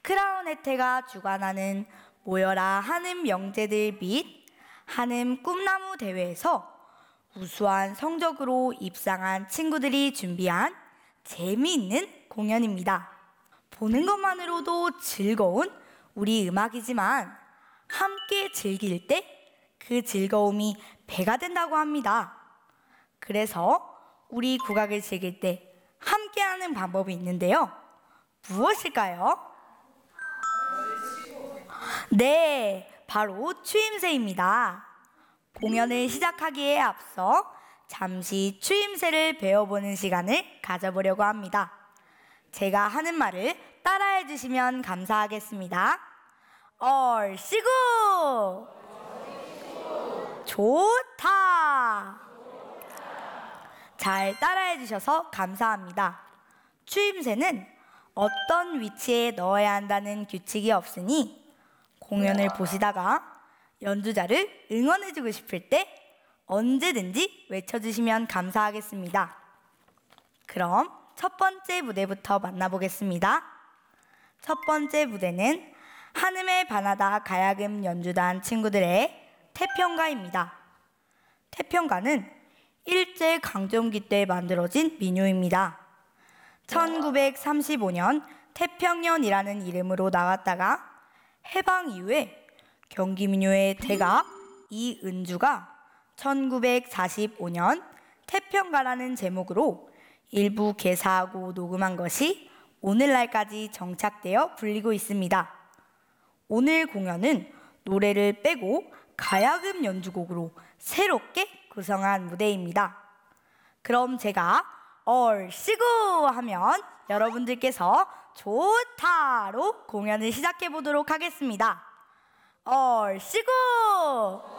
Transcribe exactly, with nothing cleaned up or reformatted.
크라운 혜태가 주관하는 모여라 한음 명제들 및 한음 꿈나무 대회에서 우수한 성적으로 입상한 친구들이 준비한 재미있는 공연입니다. 보는 것만으로도 즐거운 우리 음악이지만 함께 즐길 때 그 즐거움이 배가 된다고 합니다. 그래서 우리 국악을 즐길 때 함께하는 방법이 있는데요. 무엇일까요? 네, 바로 추임새입니다. 공연을 시작하기에 앞서 잠시 추임새를 배워보는 시간을 가져보려고 합니다. 제가 하는 말을 따라해 주시면 감사하겠습니다. 얼씨구! 좋다! 잘 따라해 주셔서 감사합니다. 추임새는 어떤 위치에 넣어야 한다는 규칙이 없으니 공연을 보시다가 연주자를 응원해주고 싶을 때 언제든지 외쳐주시면 감사하겠습니다. 그럼 첫 번째 무대부터 만나보겠습니다. 첫 번째 무대는 한음에 반하다 가야금 연주단 친구들의 태평가입니다. 태평가는 일제강점기 때 만들어진 민요입니다. 천구백삼십오 년 태평년이라는 이름으로 나왔다가 해방 이후에 경기민요의 대가 이은주가 천구백사십오 년 태평가라는 제목으로 일부 개사하고 녹음한 것이 오늘날까지 정착되어 불리고 있습니다. 오늘 공연은 노래를 빼고 가야금 연주곡으로 새롭게 구성한 무대입니다. 그럼 제가 얼씨구 하면 여러분들께서 좋다로 공연을 시작해 보도록 하겠습니다. 얼씨구!